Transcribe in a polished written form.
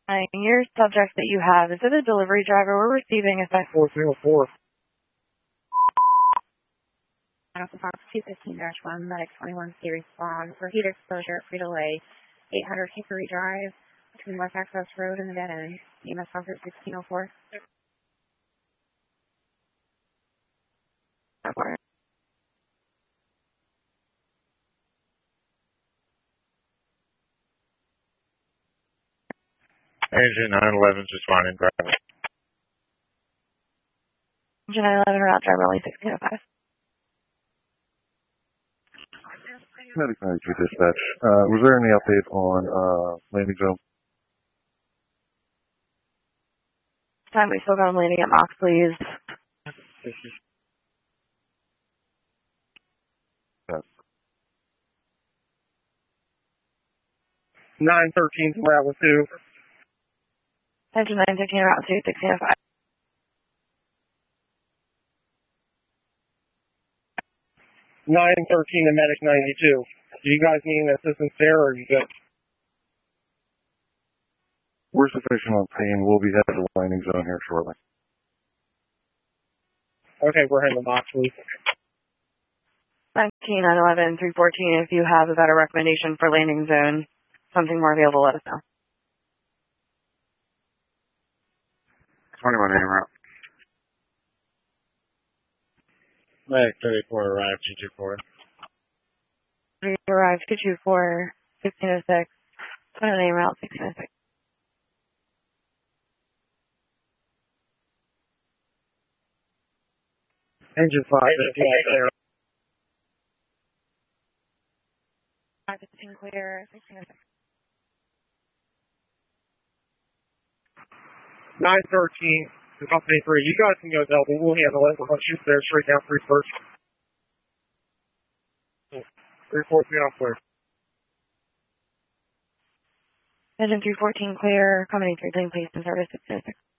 Your subject that you have, is it a delivery driver? We're receiving a 4304. Alpha Fox 215-1, Medic 21 series respond for heat exposure at Frito-Lay, 800 Hickory Drive, between West Access Road and the dead end. EMS officer 1604. Engine 911 is responding, driver. Engine 911, route driver only 1605. Medic 92 dispatch. Was there any update on landing zone? This time we still got him landing at Mox, please. Yes. 913 to route 2. Engine 915, route 2, 1605. 913 to Medic 92. Do you guys need assistance there, or are you good? We're sufficient on scene. We'll be headed to the landing zone here shortly. Okay, we're heading to Mox, please. 19, 911, 314, if you have a better recommendation for landing zone, something more available, let us know. 21 AM route. Medic 34 arrived, 224. We arrived 224, 1506, 21 AM route, 1606. Engine 515 clear. 515 clear, 1606. 913 to Company 3. You guys can go Delta. We'll handle it. We're going to shoot there straight down 3 first. 314 off clear. Engine 314 clear, Company 3 plane placed in service 606.